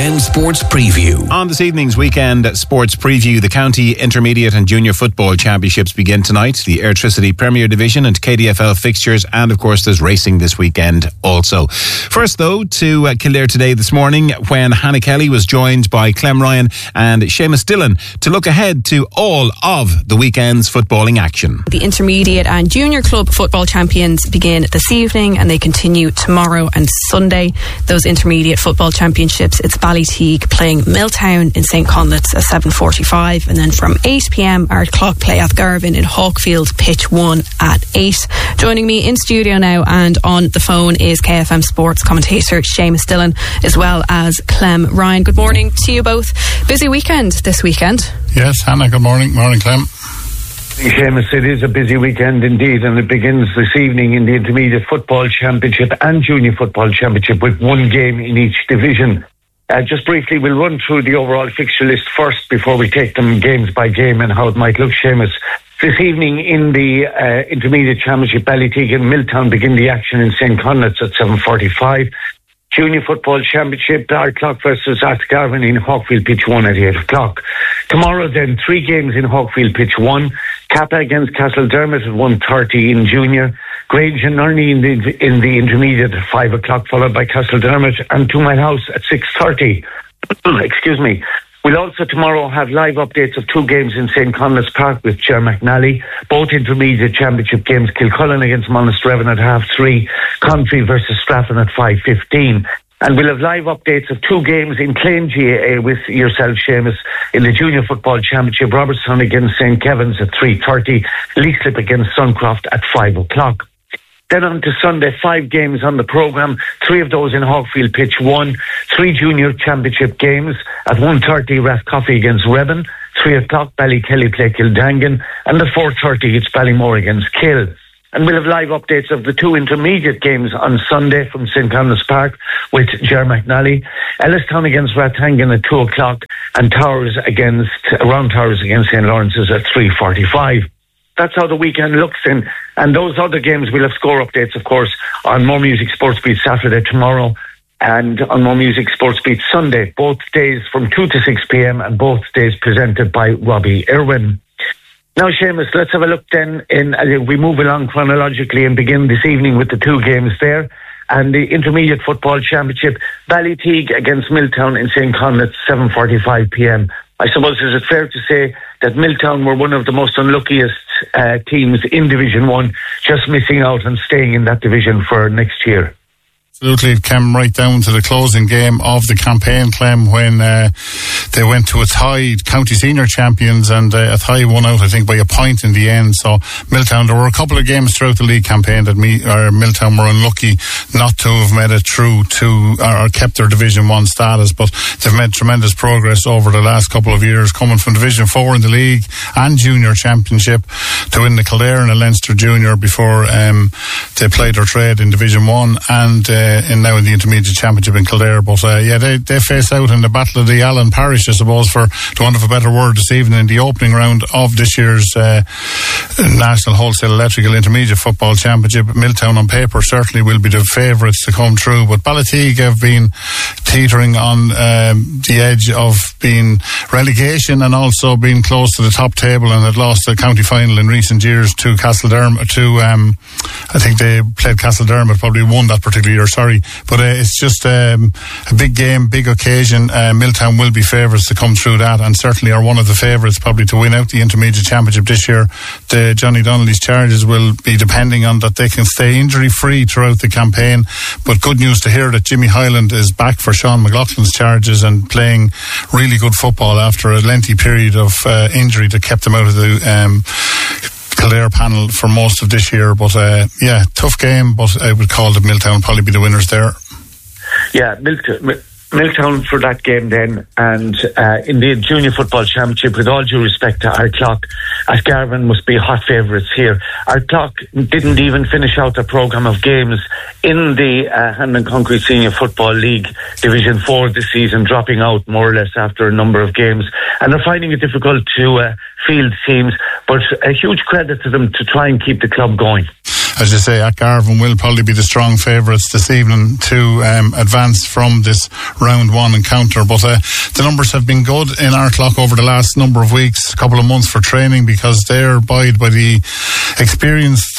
Weekend Sports Preview. On this evening's Weekend Sports Preview, the County Intermediate and Junior Football Championships begin tonight. The Airtricity Premier Division and KDFL fixtures, and of course there's racing this weekend also. First though, to Kildare today this morning, when Hannah Kelly was joined by Clem Ryan and Seamus Dillon to look ahead to all of the weekend's footballing action. The Intermediate and Junior Club Football Champions begin this evening and they continue tomorrow and Sunday. Those Intermediate Football Championships, it's Ballyteague playing Milltown in St Conleth's at 7:45, and then from 8pm Ardclough play Athgarvan in Hawkfield pitch 1 at 8. Joining me in studio now and on the phone is KFM Sports commentator Seamus Dillon, as well as Clem Ryan. Good morning to you both. Busy weekend this weekend. Yes, Hannah, good morning. Morning, Clem. Seamus, it is a busy weekend indeed, and it begins this evening in the Intermediate Football Championship and Junior Football Championship with one game in each division. Just briefly, we'll run through the overall fixture list first before we take them games by game and how it might look, Seamus. This evening in the Intermediate Championship, Ballyteague and Milltown begin the action in St Conleth's at 7:45. Junior Football Championship, Ardclough versus Athgarvan in Hawkfield pitch 1 at 8 o'clock. Tomorrow then, 3 games in Hawkfield pitch 1. Kappa against Castledermot at 1:30 in Junior. Grange and Nurney in the Intermediate at 5 o'clock, followed by Castledermot and Two Mile House at 6:30. Excuse me. We'll also tomorrow have live updates of 2 games in St Conleth's Park with Ger McNally. Both Intermediate Championship games, Kilcullen against Monasterevin at 3:30, Confrey versus Straffan at 5:15. And we'll have live updates of 2 games in Clane GAA with yourself, Seamus, in the Junior Football Championship, Robertson against St Kevin's at 3:30, Leaslip against Suncroft at 5 o'clock. Then on to Sunday, 5 games on the programme, 3 of those in Hawkfield pitch 1, 3 Junior Championship games at 1:30 Rathcoffey against Reben, 3 o'clock Ballykelly play Kildangan, and at 4:30 it's Ballymore against Kill. And we'll have live updates of the 2 intermediate games on Sunday from St Conleth's Park with Ger McNally, Ellistown against Rathangan at 2 o'clock, and Round Towers against St Lawrence's at 3:45. That's how the weekend looks, and those other games we'll have score updates, of course, on More Music Sports Beat Saturday tomorrow and on More Music Sports Beat Sunday, both days from 2 to 6pm and both days presented by Robbie Irwin. Now, Seamus, let's have a look then we move along chronologically and begin this evening with the 2 games there. And the Intermediate Football Championship, Ballyteague against Milltown in St Conleth's, 7:45pm. I suppose, is it fair to say that Milltown were one of the most unluckiest teams in Division 1, just missing out and staying in that division for next year? Absolutely, it came right down to the closing game of the campaign, Clem, when they went to Athy, county senior champions, and Athy won out, I think, by a point in the end. So Milltown, there were a couple of games throughout the league campaign that Milltown were unlucky not to have made it through to or kept their Division 1 status, but they've made tremendous progress over the last couple of years, coming from Division 4 in the league and Junior Championship to win the Kildare and the Leinster Junior before they played their trade in Division 1 and now in the Intermediate Championship in Kildare. But they face out in the Battle of the Allen Parish, I suppose, for the want of a better word, this evening in the opening round of this year's National Wholesale Electrical Intermediate Football Championship. Milltown on paper certainly will be the favourites to come through, but Ballyteague have been teetering on the edge of being relegation and also being close to the top table, and had lost the county final in recent years to Castledermot. I think they played Castledermot, probably won that particular year, sorry, but it's just a big game, big occasion. Milltown will be favourites to come through that, and certainly are one of the favourites probably to win out the Intermediate Championship this year. The Johnny Donnelly's charges will be depending on that they can stay injury free throughout the campaign, but good news to hear that Jimmy Hyland is back for Sean McLaughlin's charges and playing really good football after a lengthy period of injury that kept him out of the Kildare panel for most of this year. But tough game, but I would call that Milltown probably be the winners there. Yeah, Milltown for that game then, and in the Junior Football Championship, with all due respect to Ardclough, Athgarvan must be hot favourites here. Ardclough didn't even finish out their programme of games in the Hanlon Concrete Senior Football League Division 4 this season, dropping out more or less after a number of games, and they're finding it difficult to field teams, but a huge credit to them to try and keep the club going. as you say, Garvan will probably be the strong favourites this evening to advance from this round one encounter. But the numbers have been good in Arklough over the last number of weeks, a couple of months for training, because they're buoyed by the experienced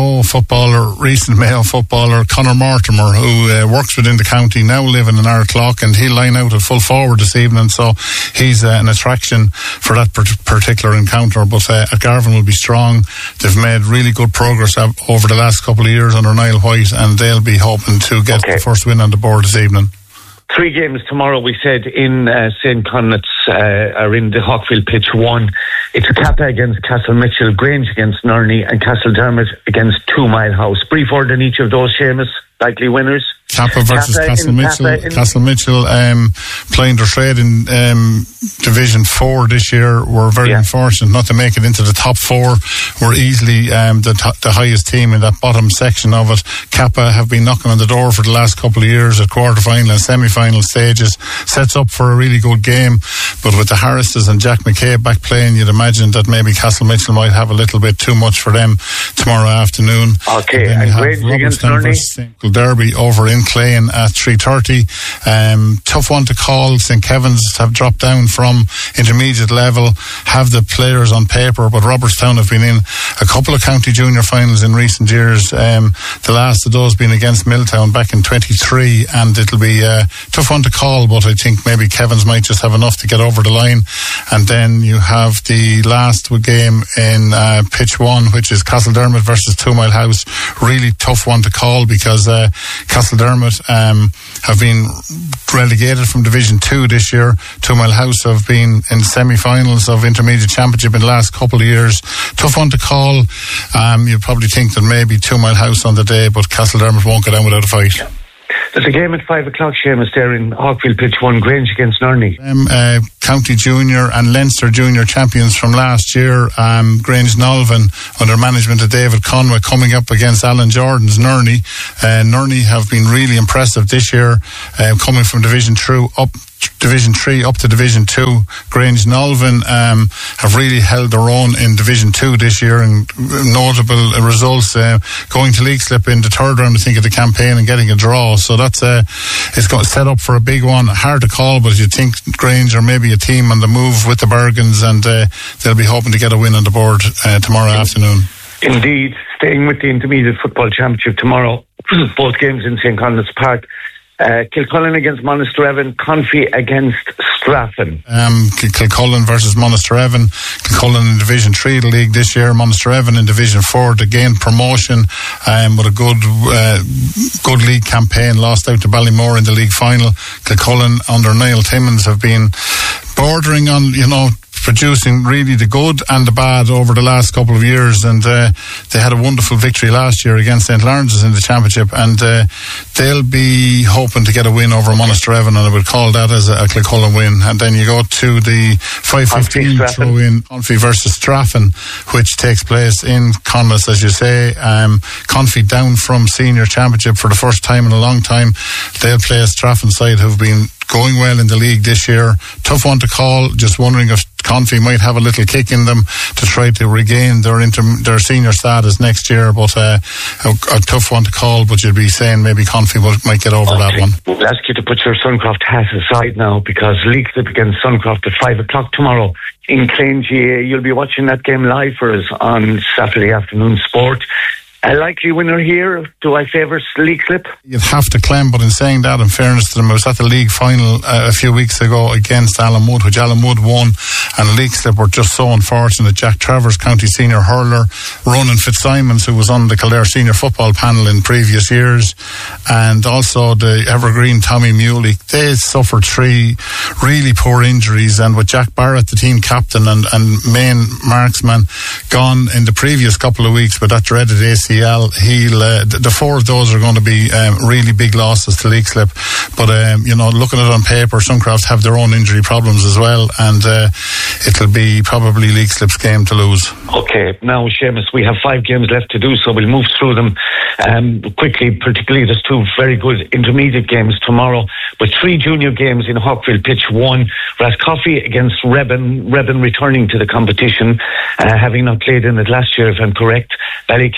recent Mayo footballer Conor Mortimer, who works within the county, now living in Arklough, and he'll line out at full forward this evening, so he's an attraction for that particular encounter. But Garvan will be strong. They've made really good progress over the last couple of years under Niall White, and they'll be hoping to get the first win on the board this evening. 3 games tomorrow, we said, in St. Conleth's, are in the Hawkfield pitch 1. It's Kappa against Castle Mitchell, Grange against Nerney, and Castle Dermot against 2 Mile House. Brief word on each of those, Seamus, likely winners. Kappa versus Castle Mitchell. Castle Mitchell playing their trade in Division 4 this year. Were very unfortunate not to make it into the top 4. Were easily the highest team in that bottom section of it. Kappa have been knocking on the door for the last couple of years at quarter-final and semi-final stages. Sets up for a really good game. But with the Harrises and Jack McKay back playing, you'd imagine that maybe Castle Mitchell might have a little bit too much for them tomorrow afternoon. Okay, and Grange against Nerney. Derby over in Clane at 3:30. Tough one to call. St. Kevin's have dropped down from intermediate level, have the players on paper, but Robertstown have been in a couple of county junior finals in recent years. The last of those being against Milltown back in 23, and it'll be a tough one to call, but I think maybe Kevin's might just have enough to get over the line. And then you have the last game in pitch 1, which is Castle Dermot versus 2 Mile House. Really tough one to call, because Castle Dermot have been relegated from Division 2 this year. 2 Mile House have been in semi-finals of Intermediate Championship in the last couple of years. Tough one to call. You probably think that maybe 2 Mile House on the day, but Castle Dermot won't go down without a fight. There's a game at 5 o'clock, Seamus, there in Hawkfield pitch 1, Grange against Nerney. County Junior and Leinster Junior champions from last year. Grange Nolven, under management of David Conway, coming up against Alan Jordan's Nerney. Nerney have been really impressive this year, coming from Division 3 up to Division 2. Grange Nolven have really held their own in Division 2 this year, and notable results, going to league slip in the 3rd round, I think, of the campaign and getting a draw. So that's it's got set up for a big one. Hard to call, but you think Grange are maybe a team on the move with the Bergens, and they'll be hoping to get a win on the board tomorrow afternoon. Indeed. Staying with the Intermediate Football Championship tomorrow, both games in St. Conleth's Park. Kilcullen against Monasterevin, Confey against Straffan. Kilcullen versus Monasterevin. Kilcullen in Division 3 of the league this year, Monasterevin in Division 4 to gain promotion, with a good league campaign. Lost out to Ballymore in the league final. Kilcullen under Niall Timmins have been bordering on, producing really the good and the bad over the last couple of years, and they had a wonderful victory last year against St. Lawrence's in the championship, and they'll be hoping to get a win over Monasterevin, and I would call that as a Kilcullen win. And then you go to the 5:15 throw in Confey versus Straffan, which takes place in Conleth's, as you say. Confey down from senior championship for the first time in a long time. They'll play a Straffan side who've been going well in the league this year. Tough one to call. Just wondering if Confey might have a little kick in them to try to regain their senior status next year, but a tough one to call. But you'd be saying maybe Confey might get over that one. We'll ask you to put your Suncroft hat aside now, because League Slip against Suncroft at 5 o'clock tomorrow in Clane GA. You'll be watching that game live for us on Saturday afternoon sport. A likely winner here. Do I favour League Slip? You'd have to claim, but in saying that, in fairness to them, I was at the league final a few weeks ago against Alan Wood, which Alan Wood won, and League Slip were just so unfortunate. Jack Travers, county senior hurler, Ronan Fitzsimons, who was on the Kildare senior football panel in previous years, and also the Evergreen Tommy Muley. They suffered 3 really poor injuries, and with Jack Barrett, the team captain and main marksman, gone in the previous couple of weeks with that dreaded ACL. The 4 of those are going to be really big losses to League Slip. But looking at it on paper, Suncroft have their own injury problems as well, and it'll be probably League Slip's game to lose. Okay, now Seamus, we have 5 games left to do, so we'll move through them quickly. Particularly, there's 2 very good intermediate games tomorrow, but 3 junior games in Hawkfield pitch 1. Rathcoffey against Rebben returning to the competition, having not played in it last year, if I'm correct. Ballykelly against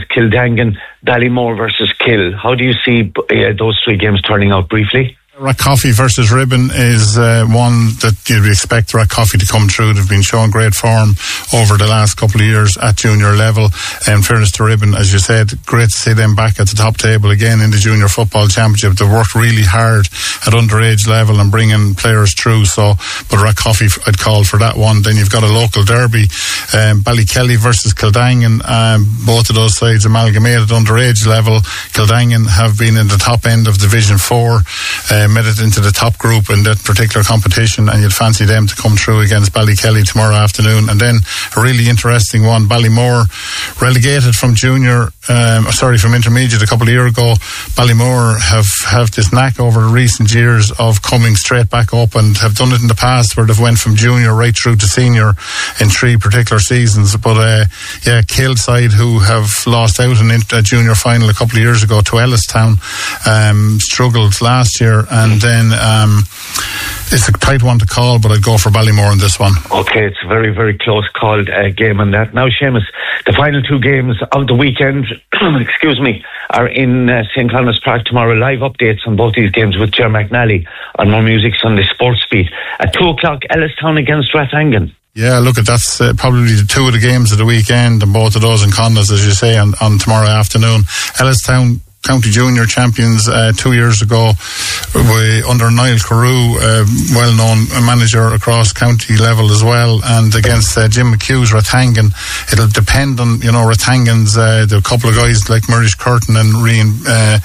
against Kildangan, Ballymore versus Kill. How do you see those three games turning out briefly? Rathcoffey versus Ribbon is one that you'd expect Rathcoffey to come through. They've been showing great form over the last couple of years at junior level. In fairness to Ribbon, as you said, great to see them back at the top table again in the Junior Football Championship. They've worked really hard at underage level and bringing players through. But Rathcoffey, I'd call for that one. Then you've got a local derby, Ballykelly versus Kildangan. Both of those sides amalgamated underage level. Kildangan have been in the top end of Division 4. Made it into the top group in that particular competition, and you'd fancy them to come through against Ballykelly tomorrow afternoon. And then a really interesting one, Ballymore, relegated from from intermediate a couple of years ago. Ballymore have this knack over recent years of coming straight back up, and have done it in the past where they've went from junior right through to senior in 3 particular seasons. But Kill side, who have lost out in a junior final a couple of years ago to Ellistown, struggled last year. And then it's a tight one to call, but I'd go for Ballymore in this one. Okay, it's a very, very close called game on that. Now, Seamus, the final 2 games of the weekend, are in St. Columbus Park tomorrow. Live updates on both these games with Ger McNally on More Music Sunday Sports Beat. At 2 o'clock, Ellistown against Rathangan. Yeah, look, that's probably the 2 of the games of the weekend, and both of those in Condas, as you say, on tomorrow afternoon. Ellistown, County Junior champions 2 years ago under Niall Carew, well-known manager across county level as well, and against Jim McHugh's Rathangan. It'll depend on, Rathangan's the couple of guys like Murish Curtin and Reen,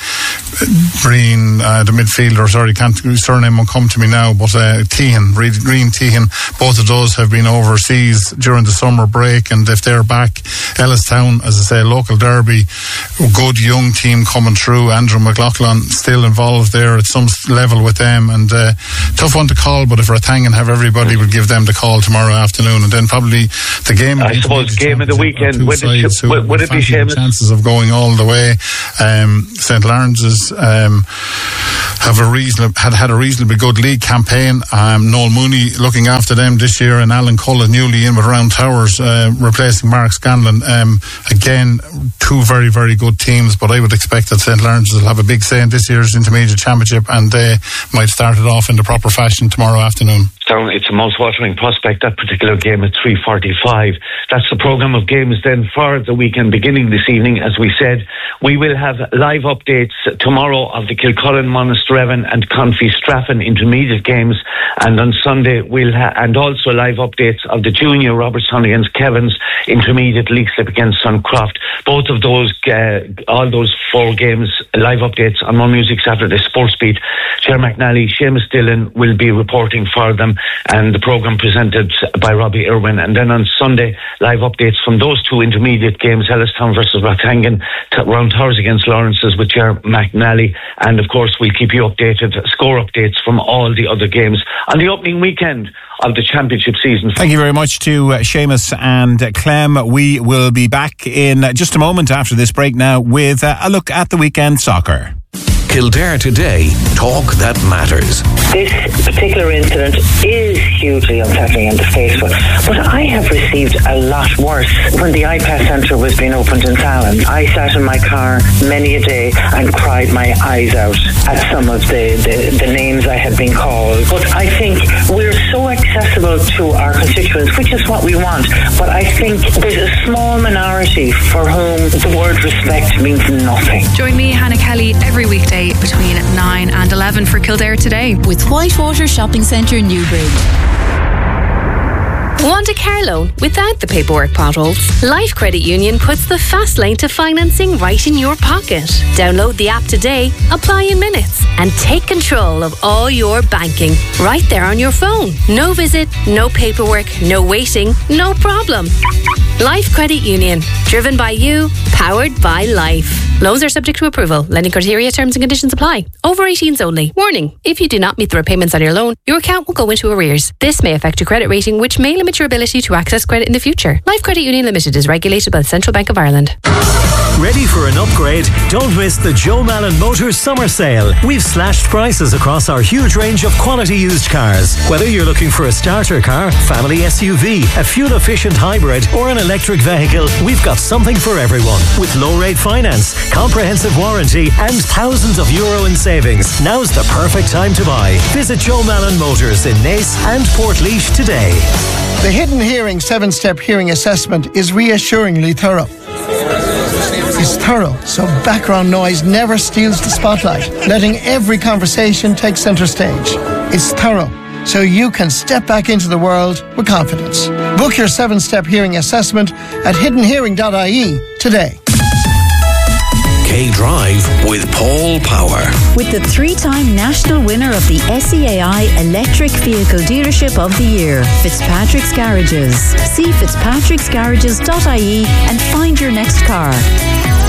the midfielder, surname won't come to me now, but Reen Tehan, both of those have been overseas during the summer break, and if they're back, Ellistown, as I say, local derby, good young team coming through. Andrew McLaughlin still involved there at some level with them, and tough one to call, but if Rathangan have everybody, would give them the call tomorrow afternoon. And then probably the game, I suppose, game of the weekend, would it be Seamus? Chances of going all the way. St. Lawrence's had a reasonably good league campaign. Noel Mooney looking after them this year, and Alan Cullen newly in with Round Towers, replacing Mark Scanlon. Again, 2 very, very good teams, but I would expect that St. Lawrence's will have a big say in this year's intermediate championship, and they might start it off in the proper fashion tomorrow afternoon. It's a mouth-watering prospect, that particular game at 3:45. That's the programme of games then for the weekend beginning this evening. As we said, we will have live updates tomorrow of the Kilcullen, Monasterevin and Confey Straffan intermediate games, and on Sunday we'll and also live updates of the junior Robertstown against Kevin's, intermediate Leixlip against Suncroft. Both of those, all those 4 games, live updates on More Music Saturday Sports Beat. Ger McNally, Seamus Dillon will be reporting for them, and the programme presented by Robbie Irwin. And then on Sunday, live updates from those 2 intermediate games, Ellistown versus Rathangan, Round Towers against Lawrence's with Ger McNally, and of course we'll keep you updated, score updates from all the other games on the opening weekend of the championship season. Thank you very much to Seamus and Clem. We will be back in just a moment after this break now with a look at the weekend soccer. Kildare Today, talk that matters. This particular incident is hugely unsettling and distasteful, but I have received a lot worse. When the iPass Centre was being opened in Fallon, I sat in my car many a day and cried my eyes out at some of the names I had been called. But I think we're so accessible to our constituents, which is what we want, but I think there's a small minority for whom the word respect means nothing. Join me, Hannah Kelly, every weekday between 9 and 11 for Kildare Today with Whitewater Shopping Centre, Newbridge. Want a car loan without the paperwork potholes? Life Credit Union puts the fast lane to financing right in your pocket. Download the app today, apply in minutes, and take control of all your banking right there on your phone. No visit, no paperwork, no waiting, no problem. Life Credit Union, driven by you, powered by life. Loans are subject to approval. Lending criteria, terms and conditions apply. Over 18s only. Warning, if you do not meet the repayments on your loan, your account will go into arrears. This may affect your credit rating, which may limit your ability to access credit in the future. Life Credit Union Limited is regulated by the Central Bank of Ireland. Ready for an upgrade? Don't miss the Joe Malin Motors Summer Sale. We've slashed prices across our huge range of quality used cars. Whether you're looking for a starter car, family SUV, a fuel-efficient hybrid or an electric vehicle, we've got something for everyone. With low-rate finance, comprehensive warranty and thousands of euro in savings. Now's the perfect time to buy. Visit Joe Malin Motors in Naas and Portlaoise today. The Hidden Hearing 7-step hearing assessment is reassuringly thorough. It's thorough, so background noise never steals the spotlight, letting every conversation take centre stage. It's thorough, so you can step back into the world with confidence. Book your 7-step hearing assessment at hiddenhearing.ie today. K-Drive with Paul Power. With the 3-time national winner of the SEAI Electric Vehicle Dealership of the Year, Fitzpatrick's Garages. See fitzpatricksgarages.ie and find your next car.